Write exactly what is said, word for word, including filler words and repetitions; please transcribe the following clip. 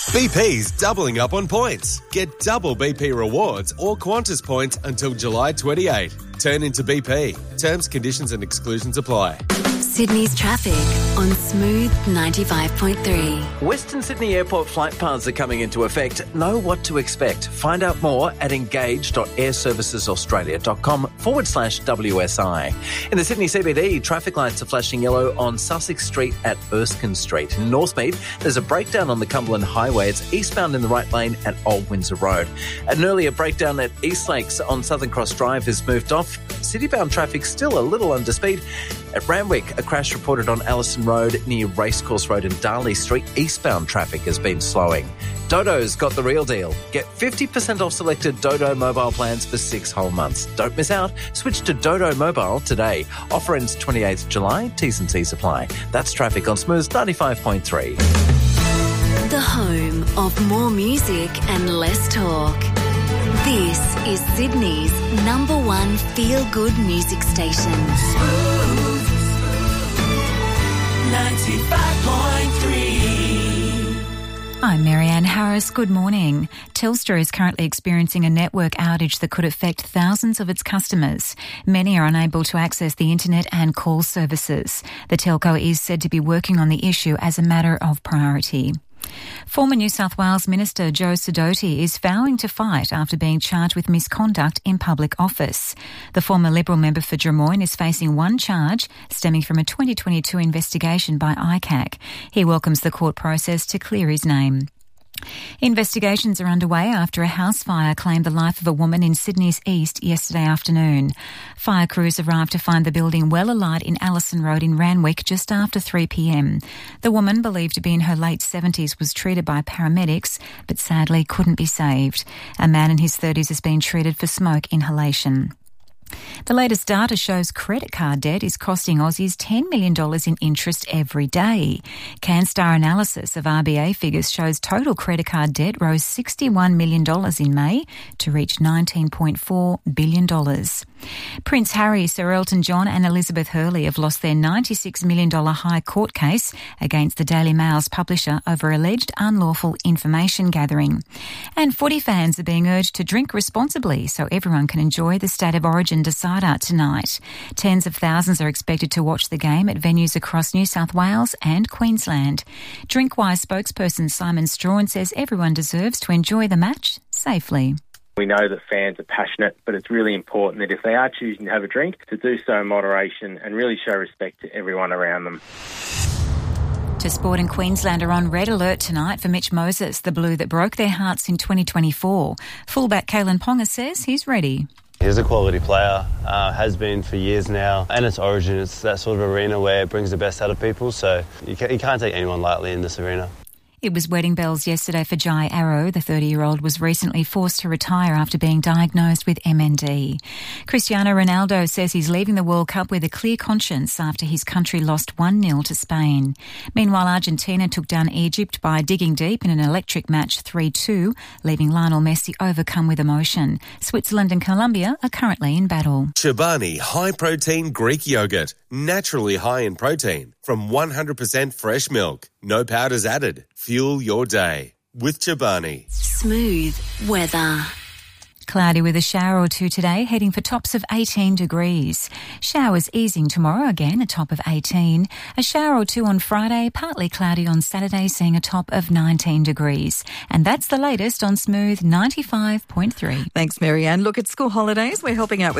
B P's doubling up on points. Get double B P rewards or Qantas points until July twenty-eighth. Turn into B P. Terms, conditions and exclusions apply. Sydney's traffic on Smooth ninety-five point three. Western Sydney Airport flight paths are coming into effect. Know what to expect. Find out more at engage.airservicesaustralia.com forward slash WSI. In the Sydney C B D, traffic lights are flashing yellow on Sussex Street at Erskine Street. In Northmead, there's a breakdown on the Cumberland Highway. It's eastbound in the right lane at Old Windsor Road. An earlier breakdown at East Lakes on Southern Cross Drive has moved off. Citybound traffic still a little under speed. At Randwick, a crash reported on Allison Road near Racecourse Road and Darley Street. Eastbound traffic has been slowing. Dodo's got the real deal. Get fifty percent off selected Dodo mobile plans for six whole months. Don't miss out. Switch to Dodo Mobile today. Offer ends twenty-eighth of July. T's and C's apply. That's traffic on Smooth ninety-five point three. The home of more music and less talk. This is Sydney's number one feel-good music station. Smooth ninety-five point three. I'm Marianne Harris. Good morning. Telstra is currently experiencing a network outage that could affect thousands of its customers. Many are unable to access the internet and call services. The telco is said to be working on the issue as a matter of priority. Former New South Wales Minister Joe Sidoti is vowing to fight after being charged with misconduct in public office. The former Liberal member for Drummoyne is facing one charge stemming from a twenty twenty-two investigation by I C A C. He welcomes the court process to clear his name. Investigations are underway after a house fire claimed the life of a woman in Sydney's east yesterday afternoon. Fire crews arrived to find the building well alight in Allison Road in Randwick just after three p.m. The woman, believed to be in her late seventies, was treated by paramedics but sadly couldn't be saved. A man in his thirties has been treated for smoke inhalation. The latest data shows credit card debt is costing Aussies ten million dollars in interest every day. CanStar analysis of R B A figures shows total credit card debt rose sixty-one million dollars in May to reach nineteen point four billion dollars. Prince Harry, Sir Elton John and Elizabeth Hurley have lost their ninety-six million dollars High Court case against the Daily Mail's publisher over alleged unlawful information gathering. And footy fans are being urged to drink responsibly so everyone can enjoy the State of Origin decider tonight. Tens of thousands are expected to watch the game at venues across New South Wales and Queensland. Drinkwise spokesperson Simon Strawn says everyone deserves to enjoy the match safely. We know that fans are passionate, but it's really important that if they are choosing to have a drink, to do so in moderation and really show respect to everyone around them. To sport in Queensland are on red alert tonight for Mitch Moses, the Blue that broke their hearts in twenty twenty-four. Fullback Kalen Ponga says he's ready. He's a quality player, uh, has been for years now, and it's Origin. It's that sort of arena where it brings the best out of people, so you, ca- you can't take anyone lightly in this arena. It was wedding bells yesterday for Jai Arrow. The thirty-year-old was recently forced to retire after being diagnosed with M N D. Cristiano Ronaldo says he's leaving the World Cup with a clear conscience after his country lost one nil to Spain. Meanwhile, Argentina took down Egypt by digging deep in an electric match three two, leaving Lionel Messi overcome with emotion. Switzerland and Colombia are currently in battle. Chobani high-protein Greek yogurt, naturally high in protein, from one hundred percent fresh milk. No powders added. Fuel your day with Chobani. Smooth weather. Cloudy with a shower or two today, heading for tops of eighteen degrees. Showers easing tomorrow, again a top of eighteen. A shower or two on Friday, partly cloudy on Saturday, seeing a top of nineteen degrees. And that's the latest on Smooth ninety-five point three. Thanks, Marianne. Look, at school holidays, we're helping out with